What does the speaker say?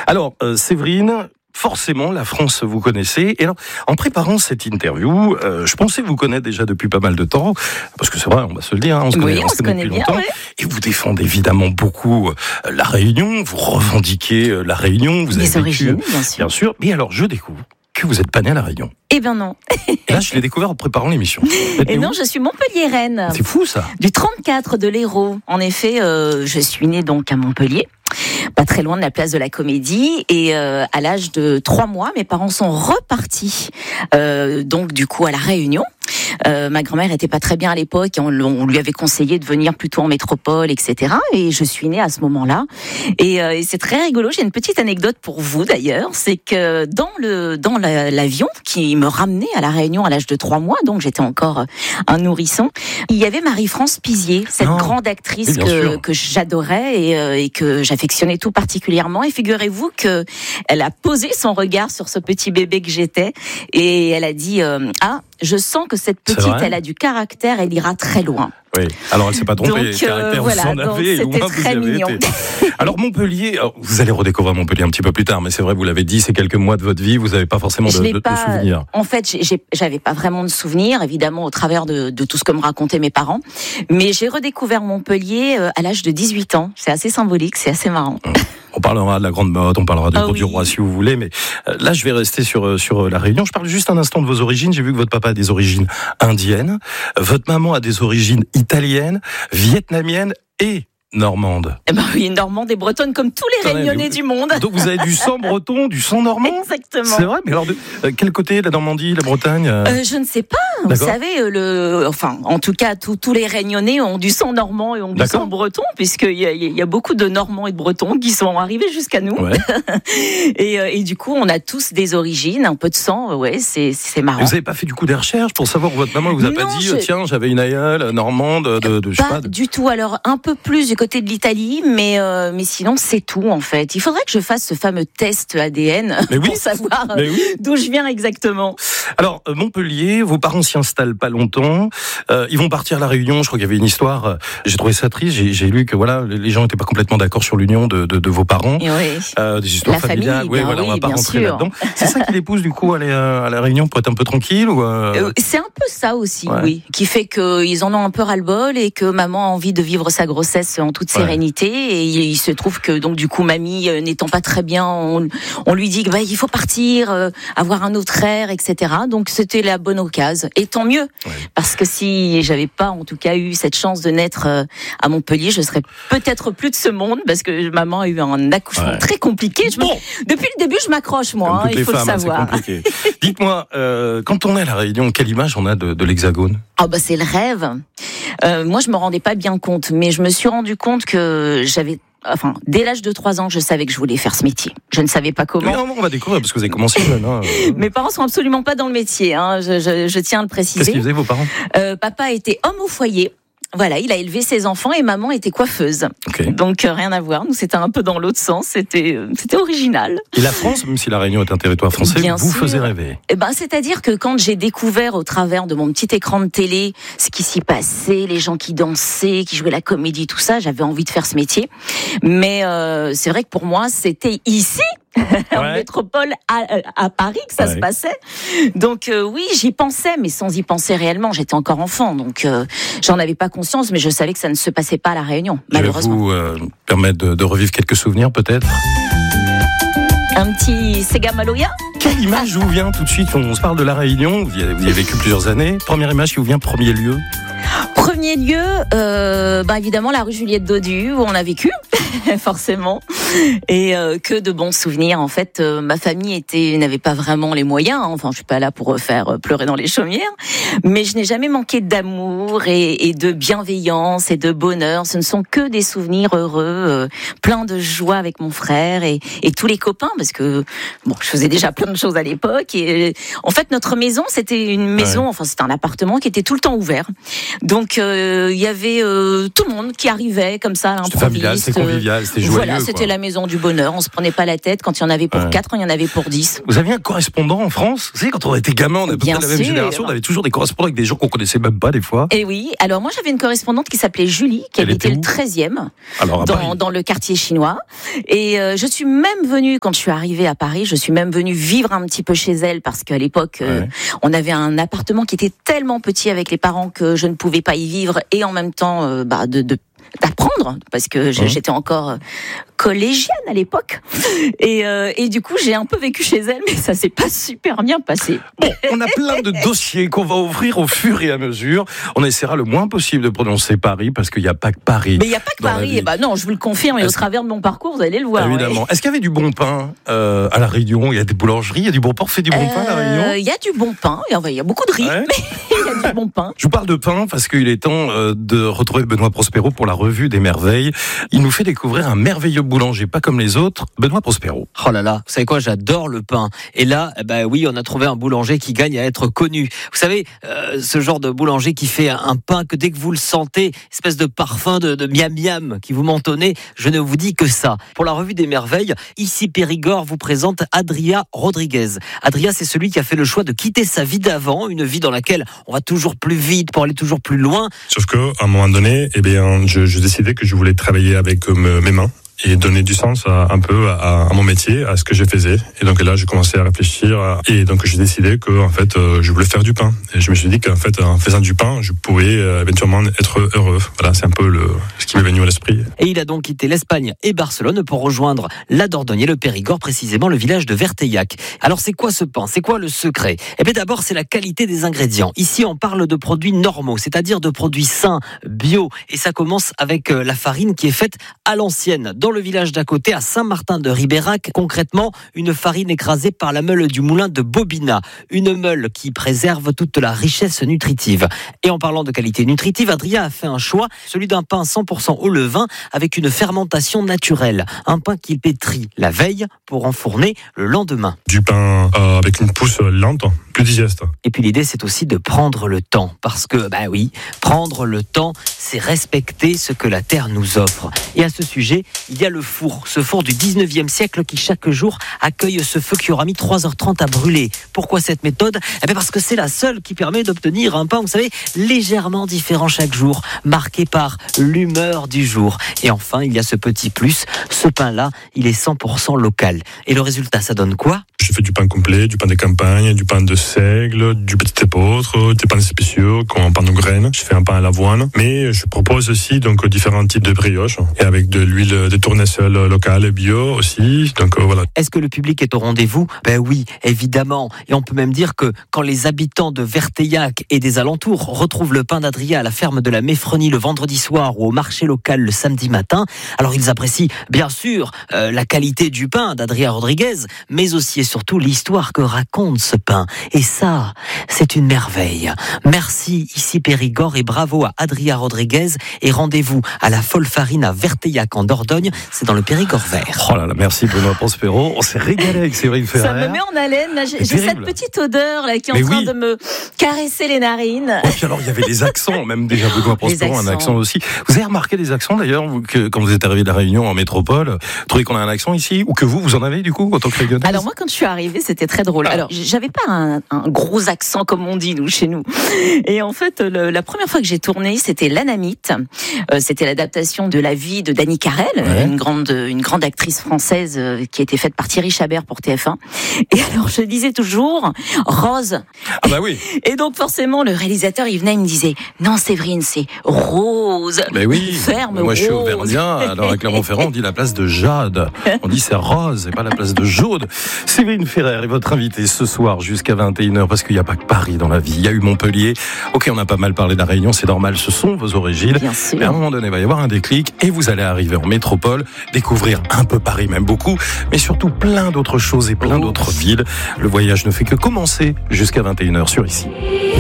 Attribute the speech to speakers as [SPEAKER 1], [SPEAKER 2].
[SPEAKER 1] Alors, Séverine, forcément, la France, vous connaissez. Et alors, en préparant cette interview, je pensais vous connaître déjà depuis pas mal de temps, parce que c'est vrai, on va se le dire, on se connaît depuis longtemps.
[SPEAKER 2] Ouais.
[SPEAKER 1] Et vous défendez évidemment beaucoup la Réunion, vous revendiquez la Réunion, vous avez
[SPEAKER 2] Les origines,
[SPEAKER 1] bien sûr. Mais alors, je découvre que vous n'êtes pas né à la Réunion.
[SPEAKER 2] Eh bien non.
[SPEAKER 1] Et là, je l'ai découvert en préparant l'émission.
[SPEAKER 2] Et non, je suis Montpelliéraine.
[SPEAKER 1] C'est fou, ça.
[SPEAKER 2] Du 34 de l'Hérault. En effet, je suis née donc à Montpellier, pas très loin de la place de la Comédie. Et à l'âge de 3 mois, mes parents sont repartis, donc du coup à la Réunion. Ma grand-mère était pas très bien à l'époque et on lui avait conseillé de venir plutôt en métropole, etc. Et je suis née à ce moment-là. Et c'est très rigolo. J'ai une petite anecdote pour vous d'ailleurs, c'est que dans l'avion qui me ramenait à la Réunion à l'âge de 3 mois, donc j'étais encore un nourrisson, il y avait Marie-France Pizier, cette grande actrice que j'adorais et que j'affectionnais tout particulièrement. Et figurez-vous que elle a posé son regard sur ce petit bébé que j'étais et elle a dit je sens que cette petite, elle a du caractère, elle ira très loin.
[SPEAKER 1] Oui, alors elle ne s'est pas trompée, le caractère,
[SPEAKER 2] voilà,
[SPEAKER 1] vous en avez,
[SPEAKER 2] c'était
[SPEAKER 1] loin,
[SPEAKER 2] très mignon.
[SPEAKER 1] Alors Montpellier, vous allez redécouvrir Montpellier un petit peu plus tard, mais c'est vrai, vous l'avez dit, c'est quelques mois de votre vie, vous n'avez pas forcément de souvenirs.
[SPEAKER 2] En fait, j'avais pas vraiment de souvenirs, évidemment, au travers de tout ce que me racontaient mes parents, mais j'ai redécouvert Montpellier à l'âge de 18 ans. C'est assez symbolique, c'est assez marrant.
[SPEAKER 1] On parlera de la Grande Motte, on parlera du Cours du Roi si vous voulez, mais là je vais rester sur la Réunion. Je parle juste un instant de vos origines. J'ai vu que votre papa a des origines indiennes, votre maman a des origines italiennes, vietnamiennes et normande.
[SPEAKER 2] Eh ben oui, normande et bretonne comme tous les Réunionnais du monde.
[SPEAKER 1] Donc vous avez du sang breton, du sang normand.
[SPEAKER 2] Exactement.
[SPEAKER 1] C'est vrai, mais alors quel côté, la Normandie, la Bretagne
[SPEAKER 2] Je ne sais pas. Vous savez, en tout cas, tous les Réunionnais ont du sang normand et ont du sang breton, puisqu'il y a beaucoup de Normands et de Bretons qui sont arrivés jusqu'à nous. Ouais. et du coup, on a tous des origines, un peu de sang. Ouais, c'est marrant.
[SPEAKER 1] Et vous n'avez pas fait du coup des recherches pour savoir où votre maman vous a pas dit tiens, j'avais une aïeule normande je sais pas.
[SPEAKER 2] Du tout. Alors un peu plus du côté de l'Italie, mais sinon c'est tout en fait. Il faudrait que je fasse ce fameux test ADN pour savoir d'où je viens exactement.
[SPEAKER 1] Alors Montpellier, vos parents s'y installent pas longtemps. Ils vont partir à la Réunion. Je crois qu'il y avait une histoire. J'ai trouvé ça triste. J'ai lu que voilà, les gens n'étaient pas complètement d'accord sur l'union de vos parents. Des histoires familiales.
[SPEAKER 2] Famille,
[SPEAKER 1] on va pas rentrer là-dedans. C'est ça qui les pousse du coup à aller à la Réunion pour être un peu tranquille ou
[SPEAKER 2] C'est un peu ça aussi, oui, qui fait qu'ils en ont un peu ras-le-bol et que maman a envie de vivre sa grossesse en toute sérénité. Et il se trouve que donc du coup mamie n'étant pas très bien, on lui dit que il faut partir, avoir un autre air, etc. Donc c'était la bonne occasion. Et tant mieux, parce que si j'avais pas en tout cas eu cette chance de naître à Montpellier, je serais peut-être plus de ce monde, parce que maman a eu un accouchement très compliqué. Depuis le début, je m'accroche moi, il faut le savoir.
[SPEAKER 1] Dites-moi, quand on est à la Réunion, quelle image on a de l'Hexagone ?
[SPEAKER 2] C'est le rêve. Moi, je me rendais pas bien compte, mais je me suis rendu compte que dès l'âge de 3 ans, je savais que je voulais faire ce métier. Je ne savais pas comment.
[SPEAKER 1] Mais on va découvrir, parce que vous avez commencé jeune.
[SPEAKER 2] Mes parents sont absolument pas dans le métier, je tiens à le préciser.
[SPEAKER 1] Qu'est-ce qu'ils faisaient, vos parents ?
[SPEAKER 2] Papa était homme au foyer. Voilà, il a élevé ses enfants et maman était coiffeuse. Donc rien à voir. Nous, c'était un peu dans l'autre sens. C'était original. Et
[SPEAKER 1] la France, même si la Réunion est un territoire français, vous faisait rêver.
[SPEAKER 2] C'est-à-dire que quand j'ai découvert au travers de mon petit écran de télé ce qui s'y passait, les gens qui dansaient, qui jouaient la comédie, tout ça, j'avais envie de faire ce métier. Mais c'est vrai que pour moi, c'était ici. En métropole à Paris que ça se passait. Donc oui, j'y pensais, mais sans y penser réellement. J'étais encore enfant, donc j'en avais pas conscience, mais je savais que ça ne se passait pas à la Réunion, malheureusement.
[SPEAKER 1] Je vais vous permettre de revivre quelques souvenirs, peut-être.
[SPEAKER 2] Un petit Sega Maloya.
[SPEAKER 1] Quelle image vous vient tout de suite ? On se parle de la Réunion, vous y avez vécu plusieurs années. Première image qui vous vient, premier lieu ?
[SPEAKER 2] Premier lieu, évidemment la rue Juliette Dodu où on a vécu, forcément, et que de bons souvenirs. En fait, ma famille n'avait pas vraiment les moyens. Enfin, je suis pas là pour faire pleurer dans les chaumières, mais je n'ai jamais manqué d'amour et de bienveillance et de bonheur. Ce ne sont que des souvenirs heureux, plein de joie avec mon frère et tous les copains, parce que je faisais déjà plein de choses à l'époque. Et en fait, notre maison, c'était une maison, c'était un appartement qui était tout le temps ouvert. Donc il y avait tout le monde qui arrivait comme ça à l'improviste.
[SPEAKER 1] C'était familial, c'était convivial, c'était joyeux.
[SPEAKER 2] Voilà, c'était la maison du bonheur. On se prenait pas la tête. Quand il y en avait pour 4, il y en avait pour 10.
[SPEAKER 1] Vous aviez un correspondant en France? Vous savez, quand on était gamin, on a à peu près la même génération, on avait toujours des correspondants avec des gens qu'on connaissait même pas des fois.
[SPEAKER 2] Et oui. Alors moi, j'avais une correspondante qui s'appelait Julie, qui habitait le 13e, dans le quartier chinois. Et je suis même venue, quand je suis arrivée à Paris, je suis même venue vivre un petit peu chez elle parce qu'à l'époque, on avait un appartement qui était tellement petit avec les parents que je ne pouvais pas y vivre et en même temps d'apprendre parce que j'étais encore collégienne à l'époque et du coup j'ai un peu vécu chez elle, mais ça s'est pas super bien passé.
[SPEAKER 1] Bon, on a plein de dossiers qu'on va ouvrir au fur et à mesure. On essaiera le moins possible de prononcer Paris parce qu'il n'y a pas que Paris.
[SPEAKER 2] Mais il n'y a pas que Paris. Non, je vous le confirme, et au travers de mon parcours vous allez le voir.
[SPEAKER 1] Évidemment. Est-ce qu'il y avait du bon pain à La Réunion? Il y a des boulangeries, il y a du bon pain. On fait du bon pain à La Réunion?
[SPEAKER 2] Il y a du bon pain, il y a beaucoup de riz, mais il y a du bon pain.
[SPEAKER 1] Je vous parle de pain parce qu'il est temps de retrouver Benoît Prospero pour la revue des merveilles. Il nous fait découvrir un merveilleux boulanger, pas comme les autres, Benoît Prospero.
[SPEAKER 3] Oh là là, vous savez quoi, j'adore le pain. Et là, oui, on a trouvé un boulanger qui gagne à être connu. Vous savez, ce genre de boulanger qui fait un pain que dès que vous le sentez, espèce de parfum de miam miam qui vous mentonnez, je ne vous dis que ça. Pour la revue des merveilles, ici Périgord vous présente Adria Rodriguez. Adria, c'est celui qui a fait le choix de quitter sa vie d'avant, une vie dans laquelle on va toujours plus vite pour aller toujours plus loin.
[SPEAKER 4] Sauf qu'à un moment donné, je décidais que je voulais travailler avec mes mains et donner du sens un peu à mon métier, à ce que je faisais. Et donc là, j'ai commencé à réfléchir et donc j'ai décidé que en fait, je voulais faire du pain. Et je me suis dit qu'en fait, en faisant du pain, je pouvais éventuellement être heureux. Voilà, c'est un peu ce qui m'est venu à l'esprit.
[SPEAKER 3] Et il a donc quitté l'Espagne et Barcelone pour rejoindre la Dordogne et le Périgord, précisément le village de Verteillac. Alors c'est quoi ce pain? C'est quoi le secret? Eh bien d'abord, c'est la qualité des ingrédients. Ici, on parle de produits normaux, c'est-à-dire de produits sains, bio. Et ça commence avec la farine qui est faite à l'ancienne. Dans le village d'à côté, à Saint-Martin-de-Ribérac, concrètement, une farine écrasée par la meule du moulin de Bobina. Une meule qui préserve toute la richesse nutritive. Et en parlant de qualité nutritive, Adria a fait un choix, celui d'un pain 100% au levain avec une fermentation naturelle. Un pain qu'il pétrit la veille pour enfourner le lendemain.
[SPEAKER 4] Du pain avec une pousse lente, plus digeste.
[SPEAKER 3] Et puis l'idée, c'est aussi de prendre le temps. Parce que, prendre le temps, c'est respecter ce que la terre nous offre. Et à ce sujet, il y a le four. Ce four du 19e siècle qui, chaque jour, accueille ce feu qui aura mis 3h30 à brûler. Pourquoi cette méthode? Parce que c'est la seule qui permet d'obtenir un pain, vous savez, légèrement différent chaque jour, marqué par l'humeur du jour. Et enfin, il y a ce petit plus. Ce pain-là, il est 100% local. Et le résultat, ça donne quoi?
[SPEAKER 4] Je fais du pain complet, du pain de campagne, du pain de seigle, du petit épeautre, des pains spéciaux, comme un pain de graines. Je fais un pain à l'avoine. Mais je propose aussi donc différents types de brioches et avec de l'huile de tournesol locale, bio aussi. Donc voilà.
[SPEAKER 3] Est-ce que le public est au rendez-vous? Oui, évidemment. Et on peut même dire que quand les habitants de Verteillac et des alentours retrouvent le pain d'Adria à la ferme de la Méfrenie le vendredi soir ou au marché local le samedi matin, alors ils apprécient bien sûr la qualité du pain d'Adria Rodriguez, mais aussi et surtout l'histoire que raconte ce pain. Et ça, c'est une merveille. Merci ici Périgord et bravo à Adria Rodriguez et rendez-vous à la Folle Farine à Verteillac en Dordogne, c'est dans le Périgord vert.
[SPEAKER 1] Oh là là, merci Benoît Prospero. On s'est régalé avec Séverine Ferrer.
[SPEAKER 2] Ça me met en haleine. Là, j'ai cette petite odeur là qui est en train de me caresser les narines.
[SPEAKER 1] Et puis alors, il y avait des accents, même déjà Benoît Prospero, un accent aussi. Vous avez remarqué des accents d'ailleurs, quand vous êtes arrivé de la Réunion en métropole, vous trouvez qu'on a un accent ici, ou que vous en avez du coup, en tant que régionnaise?
[SPEAKER 2] Alors moi, quand je suis arrivée, c'était très drôle. Alors, j'avais pas un gros accent comme on dit, nous, chez nous. Et en fait, la première fois que j'ai tourné, c'était L'Anamite. C'était l'adaptation de la vie de Dany Carrel, une grande actrice française qui a été faite par Thierry Chabert pour TF1. Et alors, je disais toujours Rose.
[SPEAKER 1] Ah bah oui.
[SPEAKER 2] Et donc, forcément, le réalisateur, il venait, il me disait non, Séverine, c'est Rose.
[SPEAKER 1] Mais oui.
[SPEAKER 2] Ferme.
[SPEAKER 1] Moi,
[SPEAKER 2] Rose.
[SPEAKER 1] je suis auvergnat. Alors, à Clermont-Ferrand, on dit la place de Jade. On dit c'est Rose et pas la place de Jaude. Séverine Ferrer est votre invitée ce soir jusqu'à 21h parce qu'il n'y a pas que Paris dans la vie. Il y a eu Montpellier. Ok, on a pas mal parlé de la Réunion, c'est normal, ce sont vos origines.
[SPEAKER 2] Bien sûr.
[SPEAKER 1] Mais à un moment donné, il va y avoir un déclic et vous allez arriver en métropole, découvrir un peu Paris, même beaucoup, mais surtout plein d'autres choses et plein d'autres villes. Le voyage ne fait que commencer jusqu'à 21h sur Ici.